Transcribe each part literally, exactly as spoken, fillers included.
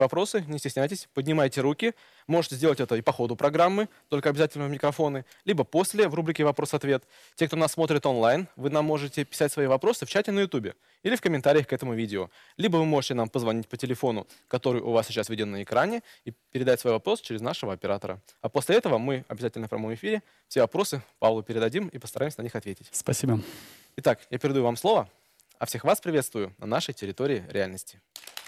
вопросы, не стесняйтесь, поднимайте руки. Можете сделать это и по ходу программы, только обязательно в микрофоны, либо после в рубрике «Вопрос-ответ». Те, кто нас смотрит онлайн, вы нам можете писать свои вопросы в чате на ютубе или в комментариях к этому видео. Либо вы можете нам позвонить по телефону, который у вас сейчас виден на экране, и передать свой вопрос через нашего оператора. А после этого мы обязательно в прямом эфире все вопросы Павлу передадим и постараемся на них ответить. Спасибо. Итак, я передаю вам слово, а всех вас приветствую на нашей территории реальности.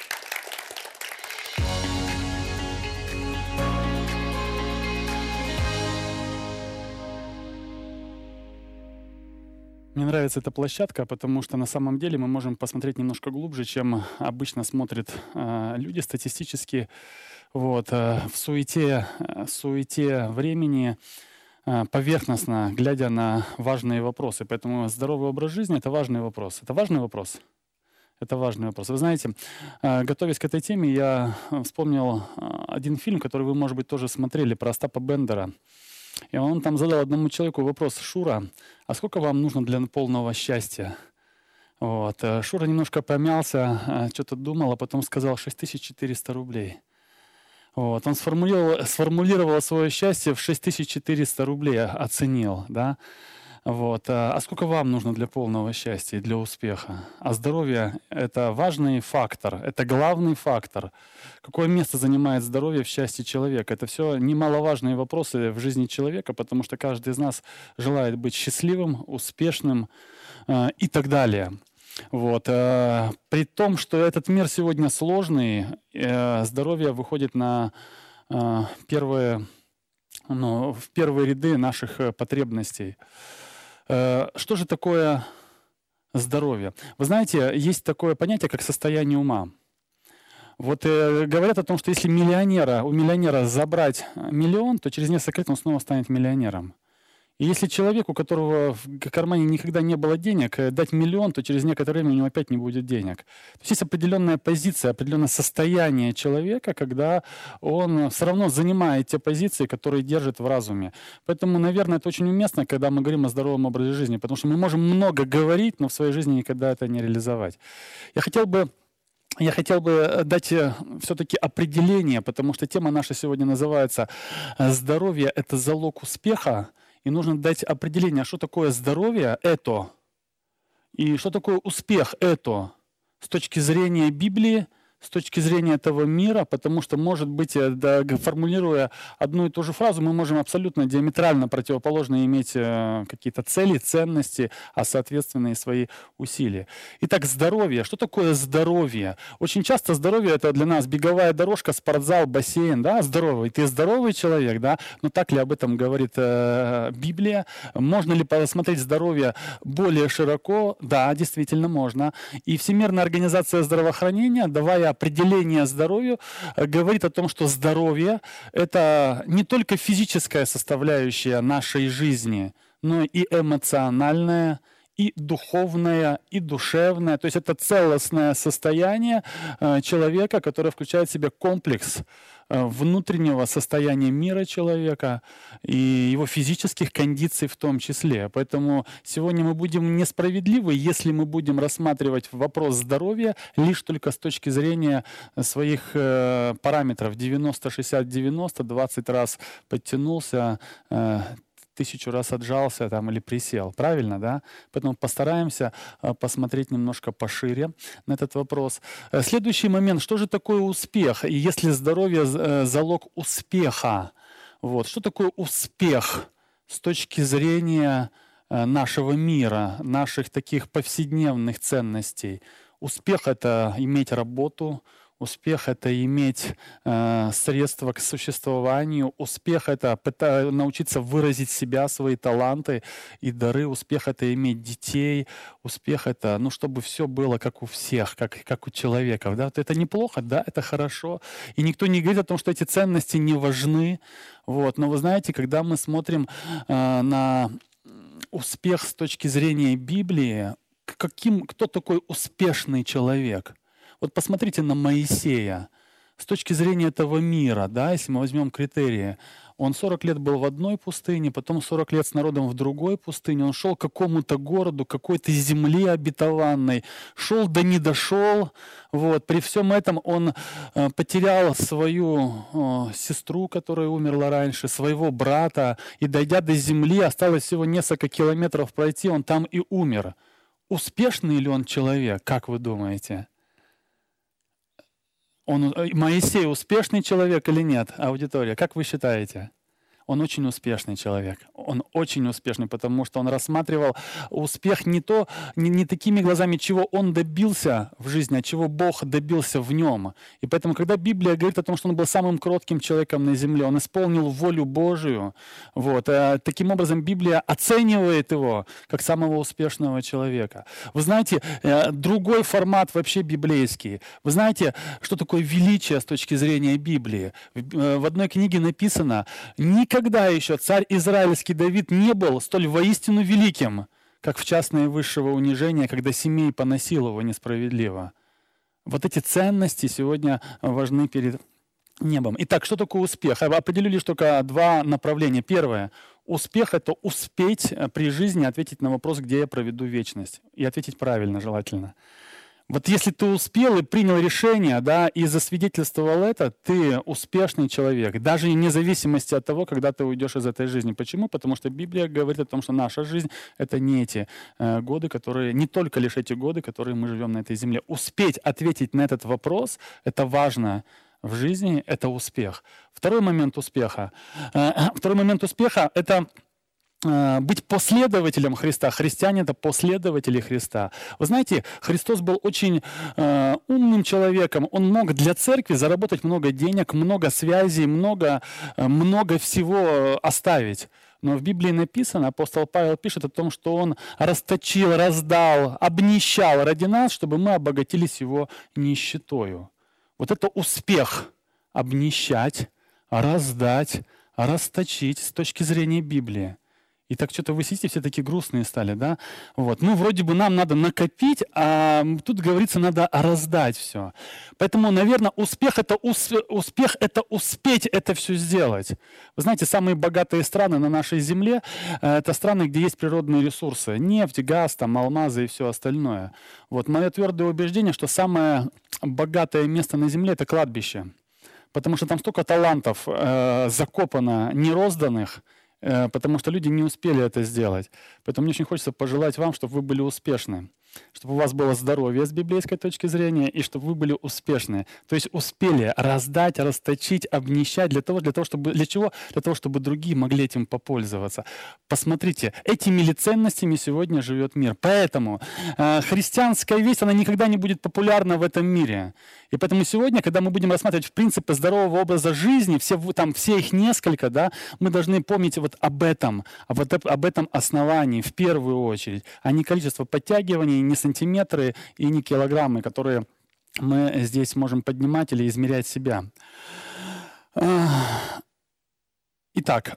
Мне нравится эта площадка, потому что на самом деле мы можем посмотреть немножко глубже, чем обычно смотрят э, люди статистически. Вот, э, в суете, э, суете времени, э, поверхностно, глядя на важные вопросы. Поэтому здоровый образ жизни — это важный вопрос. Это важный вопрос? Это важный вопрос. Вы знаете, э, готовясь к этой теме, я вспомнил э, один фильм, который вы, может быть, тоже смотрели, про Остапа Бендера. И он там задал одному человеку вопрос: «Шура, а сколько вам нужно для полного счастья?» Вот. Шура немножко помялся, что-то думал, а потом сказал: шесть тысяч четыреста рублей. Вот. Он сформулировал, сформулировал свое счастье в шесть тысяч четыреста рублей, оценил. Да? Вот. А сколько вам нужно для полного счастья и для успеха? А здоровье — это важный фактор, это главный фактор. Какое место занимает здоровье в счастье человека? Это все немаловажные вопросы в жизни человека, потому что каждый из нас желает быть счастливым, успешным э, и так далее. Вот. Э, при том, что этот мир сегодня сложный, э, здоровье выходит на э, первые, ну, в первые ряды наших потребностей. Что же такое здоровье? Вы знаете, есть такое понятие, как состояние ума. Вот э, говорят о том, что если миллионера, у миллионера забрать миллион, то через несколько лет он снова станет миллионером. И если человеку, у которого в кармане никогда не было денег, дать миллион, то через некоторое время у него опять не будет денег. То есть есть определенная позиция, определенное состояние человека, когда он все равно занимает те позиции, которые держит в разуме. Поэтому, наверное, это очень уместно, когда мы говорим о здоровом образе жизни, потому что мы можем много говорить, но в своей жизни никогда это не реализовать. Я хотел бы Я хотел бы дать все-таки определение, потому что тема наша сегодня называется «Здоровье – это залог успеха». И нужно дать определение, что такое здоровье – это, и что такое успех – это с точки зрения Библии, с точки зрения этого мира, потому что, может быть, да, формулируя одну и ту же фразу, мы можем абсолютно диаметрально противоположно иметь э, какие-то цели, ценности, а соответственно и свои усилия. Итак, здоровье. Что такое здоровье? Очень часто здоровье — это для нас беговая дорожка, спортзал, бассейн, да, здоровый. Ты здоровый человек, да? Но так ли об этом говорит э, Библия? Можно ли посмотреть здоровье более широко? Да, действительно можно. И Всемирная организация здравоохранения, давая определение здоровью, говорит о том, что здоровье — это не только физическая составляющая нашей жизни, но и эмоциональная, и духовное, и душевное. То есть это целостное состояние э, человека, которое включает в себя комплекс э, внутреннего состояния мира человека и его физических кондиций в том числе. Поэтому сегодня мы будем несправедливы, если мы будем рассматривать вопрос здоровья лишь только с точки зрения своих э, параметров. девяносто шестьдесят девяносто, двадцать раз подтянулся, э, тысячу раз отжался там, или присел. Правильно, да? Поэтому постараемся э, посмотреть немножко пошире на этот вопрос. Э, следующий момент. Что же такое успех? И если здоровье э, залог успеха, вот, что такое успех с точки зрения э, нашего мира, наших таких повседневных ценностей? Успех — это иметь работу. Успех — это иметь э, средства к существованию. Успех — это пыта- научиться выразить себя, свои таланты и дары. Успех — это иметь детей. Успех — это, ну, чтобы все было как у всех, как, как у человека. Да? Вот это неплохо, да, это хорошо. И никто не говорит о том, что эти ценности не важны. Вот. Но вы знаете, когда мы смотрим э, на успех с точки зрения Библии, каким, кто такой успешный человек? Вот посмотрите на Моисея. С точки зрения этого мира, да, если мы возьмем критерии, Он сорок лет был в одной пустыне, потом сорок лет с народом в другой пустыне. Он шел к какому-то городу, какой-то земле обетованной. Шел да не дошел. Вот. При всем этом он э, потерял свою э, сестру, которая умерла раньше, своего брата. И дойдя до земли, осталось всего несколько километров пройти, он там и умер. Успешный ли он человек, как вы думаете? Он, Моисей успешный человек или нет? Аудитория, как вы считаете? Он очень успешный человек. Он очень успешный, потому что он рассматривал успех не, то, не, не такими глазами, чего он добился в жизни, а чего Бог добился в нем. И поэтому, когда Библия говорит о том, что он был самым кротким человеком на земле, он исполнил волю Божию, вот, э, таким образом Библия оценивает его как самого успешного человека. Вы знаете, э, другой формат вообще библейский. Вы знаете, что такое величие с точки зрения Библии? В, э, в одной книге написано: «Никогда еще царь израильский Давид не был столь воистину великим, как в час наивысшего унижения, когда семей поносил его несправедливо». Вот эти ценности сегодня важны перед небом. Итак, что такое успех? Определю лишь только два направления. Первое. Успех — это успеть при жизни ответить на вопрос, где я проведу вечность. И ответить правильно, желательно. Вот если ты успел и принял решение, да, и засвидетельствовал это, ты успешный человек, даже вне зависимости от того, когда ты уйдешь из этой жизни. Почему? Потому что Библия говорит о том, что наша жизнь — это не эти э, годы, которые, не только лишь эти годы, которые мы живем на этой земле. Успеть ответить на этот вопрос — это важно в жизни, это успех. Второй момент успеха. Э, второй момент успеха — это быть последователем Христа. Христиане — это последователи Христа. Вы знаете, Христос был очень э, умным человеком. Он мог для церкви заработать много денег, много связей, много, э, много всего оставить. Но в Библии написано, апостол Павел пишет о том, что он расточил, раздал, обнищал ради нас, чтобы мы обогатились его нищетою. Вот это успех — обнищать, раздать, расточить с точки зрения Библии. И так что-то вы сидите, все такие грустные стали, да? Вот. Ну, вроде бы нам надо накопить, а тут говорится, надо раздать все. Поэтому, наверное, успех это, усп... успех — это успеть это все сделать. Вы знаете, самые богатые страны на нашей земле — это страны, где есть природные ресурсы. Нефть, газ, там, алмазы и все остальное. Вот. Мое твердое убеждение, что самое богатое место на земле — это кладбище. Потому что там столько талантов э, закопано, нерозданных, потому что люди не успели это сделать. Поэтому мне очень хочется пожелать вам, чтобы вы были успешны, чтобы у вас было здоровье с библейской точки зрения, и чтобы вы были успешны. То есть успели раздать, расточить, обнищать. Для того, для того, чтобы, для чего? Для того, чтобы другие могли этим попользоваться. Посмотрите, этими ли ценностями сегодня живет мир. Поэтому э, христианская весть, она никогда не будет популярна в этом мире. И поэтому сегодня, когда мы будем рассматривать принципы здорового образа жизни, все, там, все их несколько, да, мы должны помнить вот об этом, об, об этом основании в первую очередь, а не количество подтягиваний, не сантиметры и не килограммы, которые мы здесь можем поднимать или измерять себя. Итак,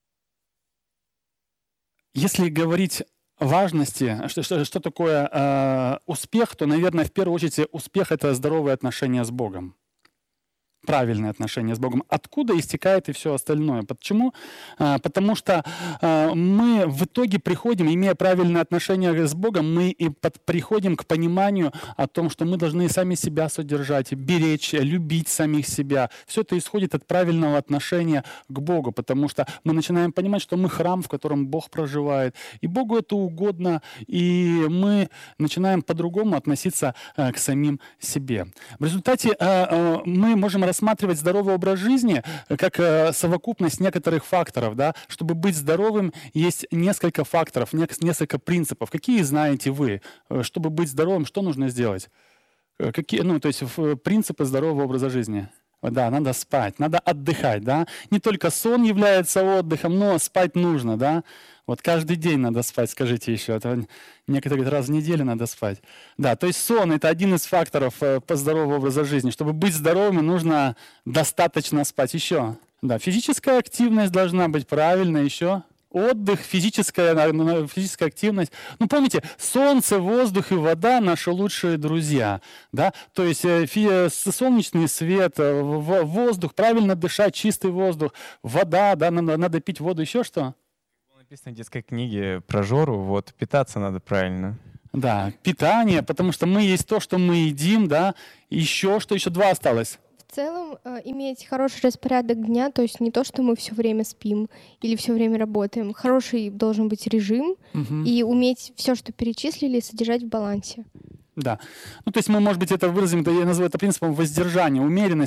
если говорить о важности, что, что, что такое э, успех, то, наверное, в первую очередь успех — это здоровые отношения с Богом. Правильные отношения с Богом. Откуда истекает и все остальное? Почему? Потому что мы в итоге приходим, имея правильные отношения с Богом, мы и под, приходим к пониманию о том, что мы должны сами себя содержать, беречь, любить самих себя. Все это исходит от правильного отношения к Богу, потому что мы начинаем понимать, что мы храм, в котором Бог проживает, и Богу это угодно, и мы начинаем по-другому относиться к самим себе. В результате мы можем рассматривать здоровый образ жизни как э, совокупность некоторых факторов. Да? Чтобы быть здоровым, есть несколько факторов, несколько принципов. Какие знаете вы? Чтобы быть здоровым, что нужно сделать? Какие, ну, то есть принципы здорового образа жизни. Да, надо спать, надо отдыхать. Да? Не только сон является отдыхом, но спать нужно. Да? Вот каждый день надо спать, скажите еще. Это некоторые раз в неделю надо спать. Да, то есть сон — это один из факторов по здоровому образу жизни. Чтобы быть здоровыми, нужно достаточно спать. Еще. Да, физическая активность должна быть правильной. Еще. отдых, физическая, на- на- физическая активность. Ну, помните, солнце, воздух и вода — наши лучшие друзья. Да? То есть э, фи- э, с- солнечный свет, э, в- воздух, правильно дышать, чистый воздух, вода, да, надо, надо пить воду, еще что? Написано в детской книге про Жору, вот, питаться надо правильно. Да, питание, потому что мы есть то, что мы едим, да. Еще что, еще два осталось. В целом, э, иметь хороший распорядок дня, то есть не то, что мы все время спим или все время работаем. Хороший должен быть режим Мгм. и уметь все, что перечислили, содержать в балансе. Да. Ну, то есть мы, может быть, это выразим, да, я называю это принципом воздержания, умеренности.